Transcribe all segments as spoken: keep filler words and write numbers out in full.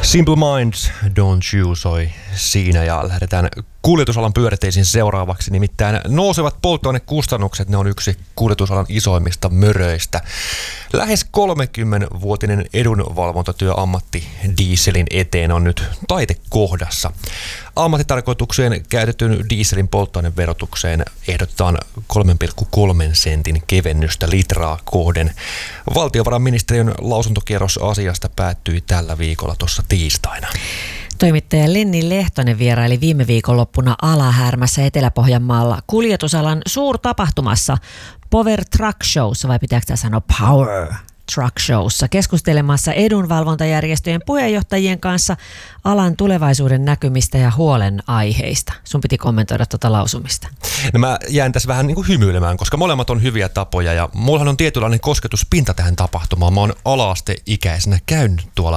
Simple Minds, Don't You soi siinä ja lähdetään kuljetusalan pyöräteisiin seuraavaksi. Nimittäin nousevat polttoainekustannukset, ne on yksi kuljetusalan isoimmista möröistä. Lähes kolmekymmenvuotinen edunvalvontatyöammatti dieselin eteen on nyt taitekohdassa. Ammattitarkoitukseen käytetyn dieselin polttoaineverotukseen ehdotetaan kolme pilkku kolme sentin kevennystä litraa kohden. Valtiovarainministeriön lausuntokierros asiasta päättyi tällä viikolla tuossa tiistaina. Toimittaja Lenni Lehtonen vieraili viime viikonloppuna Alahärmässä Etelä-Pohjanmaalla kuljetusalan suurtapahtumassa Power Truck Showssa, vai pitääkö tämä sanoa Power Truck Showssa, keskustelemassa edunvalvontajärjestöjen puheenjohtajien kanssa alan tulevaisuuden näkymistä ja huolenaiheista. Sun piti kommentoida tuota lausumista. No mä jään tässä vähän niin kuin hymyilemään, koska molemmat on hyviä tapoja ja mullahan on tietynlainen kosketuspinta tähän tapahtumaan. Mä oon ala-asteikäisenä käynyt tuolla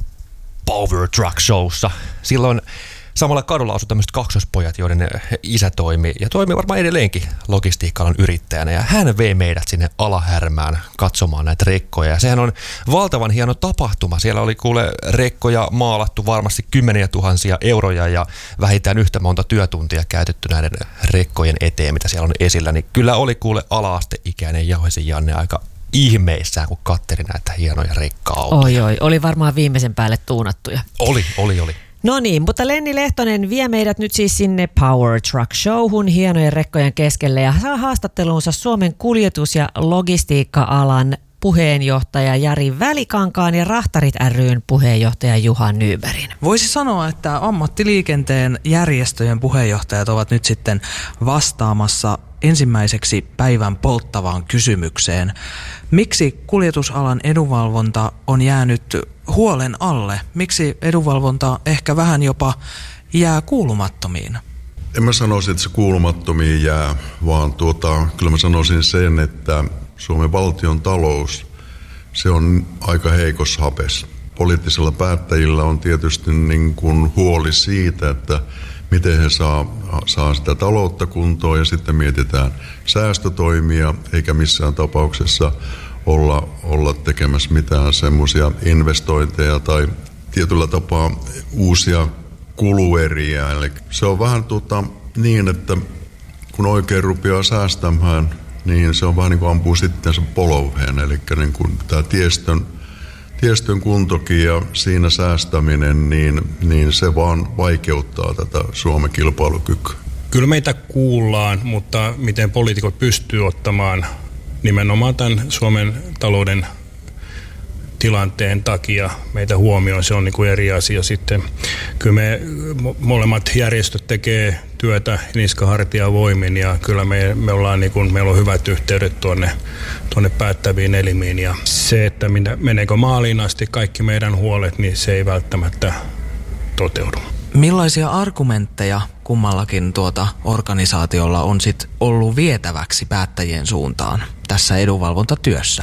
Power Truck Showssa. Silloin samalla kadulla asui tämmöiset kaksospojat, joiden isä toimi ja toimi varmaan edelleenkin logistiikka-alan yrittäjänä. Ja hän vei meidät sinne Alahärmään katsomaan näitä rekkoja. Ja sehän on valtavan hieno tapahtuma. Siellä oli kuule rekkoja maalattu varmasti kymmeniä tuhansia euroja ja vähintään yhtä monta työtuntia käytetty näiden rekkojen eteen, mitä siellä on esillä. Niin kyllä oli kuule ala-asteikäinen Jauhesi Janne aika ihmeissään, kun katteli näitä hienoja rekka-autoja. Oi, oi, oli varmaan viimeisen päälle tuunattuja. Oli, oli, oli. No niin, mutta Lenni Lehtonen vie meidät nyt siis sinne Power Truck Showhun hienojen rekkojen keskelle ja saa haastatteluunsa Suomen kuljetus- ja logistiikka-alan puheenjohtaja Jari Välikankaan ja Rahtarit ry:n puheenjohtaja Juha Nybergin. Voisi sanoa, että ammattiliikenteen järjestöjen puheenjohtajat ovat nyt sitten vastaamassa ensimmäiseksi päivän polttavaan kysymykseen. Miksi kuljetusalan edunvalvonta on jäänyt huolen alle? Miksi edunvalvonta ehkä vähän jopa jää kuulumattomiin? En mä sanoisi, että se kuulumattomiin jää, vaan tuota, kyllä mä sanoisin sen, että Suomen valtion talous, se on aika heikossa hapessa. Poliittisilla päättäjillä on tietysti niin kuin huoli siitä, että miten he saa, saa sitä taloutta kuntoon ja sitten mietitään säästötoimia, eikä missään tapauksessa olla, olla tekemässä mitään semmoisia investointeja tai tietyllä tapaa uusia kulueriä. Eli se on vähän tuota, niin, että kun oikein rupeaa säästämään, niin se on vähän niin kuin ampuu sitten se poloveen, eli niin kuin tämä tiestön, tiestön kuntokin ja siinä säästäminen, niin, niin se vaan vaikeuttaa tätä Suomen kilpailukykyä. Kyllä meitä kuullaan, mutta miten poliitikot pystyy ottamaan nimenomaan tämän Suomen talouden tilanteen takia meitä huomioon, se on niin kuin eri asia sitten. Kyllä me molemmat järjestöt tekee työtä niskahartia voimin ja kyllä me, me ollaan niin kuin, meillä on hyvät yhteydet tuonne, tuonne päättäviin elimiin ja se, että minä, meneekö maaliin asti kaikki meidän huolet, niin se ei välttämättä toteudu. Millaisia argumentteja kummallakin tuota organisaatiolla on sit ollut vietäväksi päättäjien suuntaan tässä edunvalvontatyössä?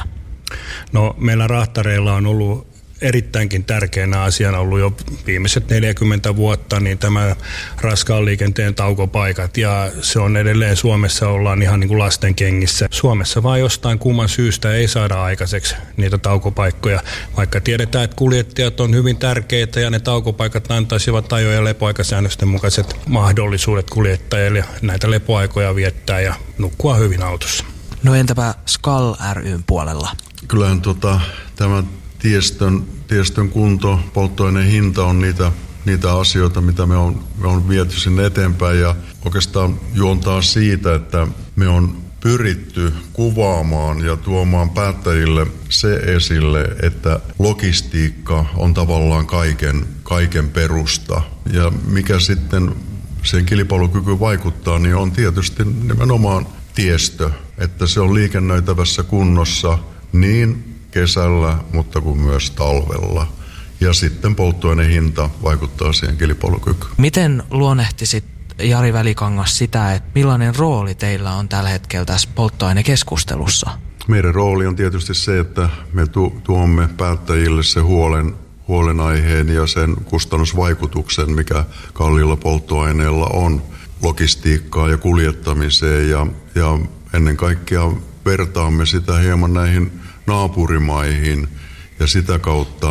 No meillä rahtareilla on ollut erittäinkin tärkeänä asiana ollut jo viimeiset neljäkymmentä vuotta niin tämä raskaan liikenteen taukopaikat ja se on edelleen Suomessa ollaan ihan niin kuin lasten kengissä. Suomessa vaan jostain kumman syystä ei saada aikaiseksi niitä taukopaikkoja, vaikka tiedetään, että kuljettajat on hyvin tärkeitä ja ne taukopaikat antaisivat ajo- ja lepoaikasäännösten mukaiset mahdollisuudet kuljettajille näitä lepoaikoja viettää ja nukkua hyvin autossa. No entäpä S K A L ry:n puolella? Kyllähän tota, tämä tiestön, tiestön kunto, polttoaineen hinta on niitä, niitä asioita, mitä me on, me on viety sinne eteenpäin ja oikeastaan juontaa siitä, että me on pyritty kuvaamaan ja tuomaan päättäjille se esille, että logistiikka on tavallaan kaiken, kaiken perusta ja mikä sitten sen kilpailukyky vaikuttaa, niin on tietysti nimenomaan tiestö, että se on liikennöitävässä kunnossa niin kesällä, mutta kuin myös talvella. Ja sitten polttoaineen hinta vaikuttaa siihen kilpailukykyyn. Miten luonnehtisit, Jari Välikangas, sitä, että millainen rooli teillä on tällä hetkellä tässä polttoainekeskustelussa? Meidän rooli on tietysti se, että me tu- tuomme päättäjille se huolen, huolenaiheen ja sen kustannusvaikutuksen, mikä kalliilla polttoaineella on logistiikkaa ja kuljettamiseen. Ja, ja ennen kaikkea vertaamme sitä hieman näihin naapurimaihin ja sitä kautta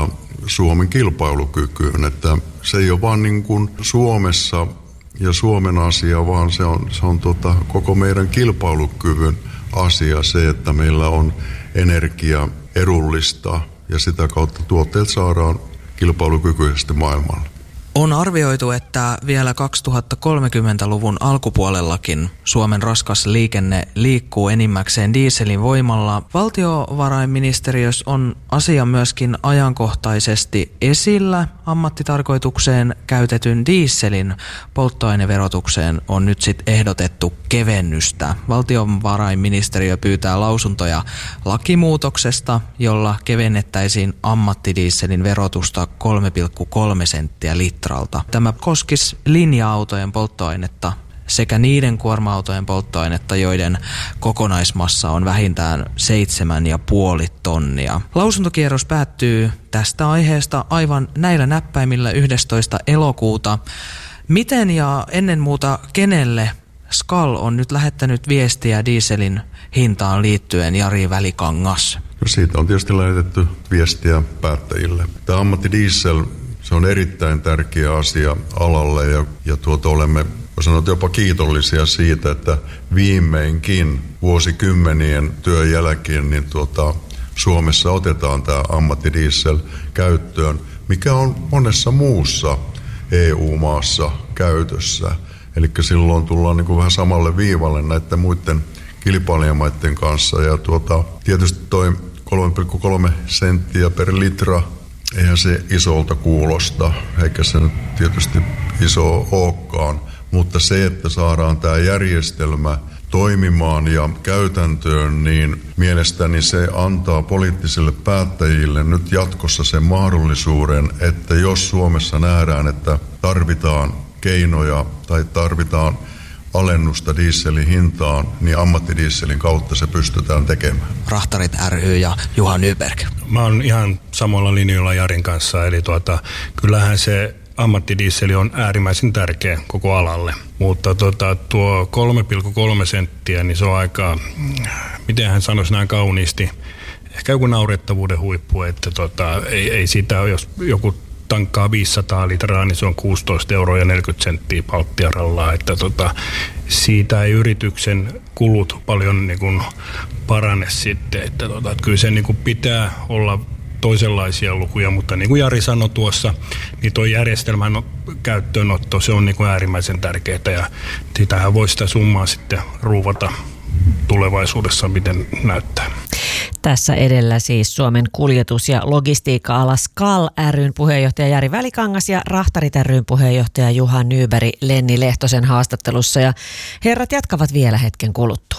Suomen kilpailukykyyn. Että se ei ole vaan niin kuin Suomessa ja Suomen asia, vaan se on, se on tota, koko meidän kilpailukyvyn asia se, että meillä on energia edullista ja sitä kautta tuotteet saadaan kilpailukykyisesti maailmalle. On arvioitu, että vielä kaksituhattakolmekymmentäluvun alkupuolellakin Suomen raskas liikenne liikkuu enimmäkseen dieselin voimalla. Valtiovarainministeriössä on asia myöskin ajankohtaisesti esillä. Ammattitarkoitukseen käytetyn dieselin polttoaineverotukseen on nyt sitten ehdotettu kevennystä. Valtiovarainministeriö pyytää lausuntoja lakimuutoksesta, jolla kevennettäisiin ammattidieselin verotusta kolme pilkku kolme senttiä litralta. Tämä koskisi linja-autojen polttoainetta sekä niiden kuorma-autojen polttoainetta, joiden kokonaismassa on vähintään seitsemän ja puoli tonnia. Lausuntokierros päättyy tästä aiheesta aivan näillä näppäimillä yhdestoista elokuuta. Miten ja ennen muuta kenelle S K A L on nyt lähettänyt viestiä dieselin hintaan liittyen, Jari Välikangas? No siitä on tietysti lähetetty viestiä päättäjille. Tämä ammattidiesel, se on erittäin tärkeä asia alalle ja, ja tuota, olemme sanotaan jopa kiitollisia siitä, että viimeinkin vuosikymmenien työn jälkeen niin tuota, Suomessa otetaan tämä ammattidiesel käyttöön, mikä on monessa muussa E U-maassa käytössä. Eli silloin tullaan niin kuin vähän samalle viivalle näiden muiden kilpailijamaiden kanssa. Ja tuota, tietysti toi kolme pilkku kolme senttiä per litra, eihän se isolta kuulosta, eikä se nyt tietysti iso olekaan. Mutta se, että saadaan tämä järjestelmä toimimaan ja käytäntöön, niin mielestäni se antaa poliittisille päättäjille nyt jatkossa sen mahdollisuuden, että jos Suomessa nähdään, että tarvitaan keinoja tai tarvitaan alennusta dieselin hintaan, niin ammattidieselin kautta se pystytään tekemään. Rahtarit ry ja Juha Nyberg. Mä oon ihan samalla linjoilla Jarin kanssa, eli tuota, kyllähän se ammattidieseli on äärimmäisen tärkeä koko alalle, mutta tota, tuo kolme pilkku kolme senttiä, niin se on aika, miten hän sanoisi näin kauniisti, ehkä joku naurettavuuden huippu, että tota, ei, ei sitä, jos joku tankkaa viisisataa litraa, niin se on kuusitoista euroa ja neljäkymmentä senttiä palttiaralla, että tota, siitä ei yrityksen kulut paljon niin kuin parane sitten, että, tota, että kyllä se niin kuin pitää olla toisenlaisia lukuja, mutta niin kuin Jari sanoi tuossa, niin tuo järjestelmän käyttöönotto, se on niin kuin äärimmäisen tärkeää ja sitähän voi sitä summaa sitten ruuvata tulevaisuudessa, miten näyttää. Tässä edellä siis Suomen kuljetus- ja logistiikka-ala S K A L ry:n puheenjohtaja Jari Välikangas ja Rahtarit ry:n puheenjohtaja Juha Nyberg Lenni Lehtosen haastattelussa. Ja herrat jatkavat vielä hetken kuluttua.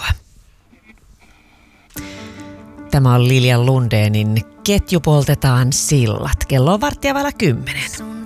Tämä on Lilian Lundénin Ketju poltetaan sillat. Kello on varttia vailla kymmenen.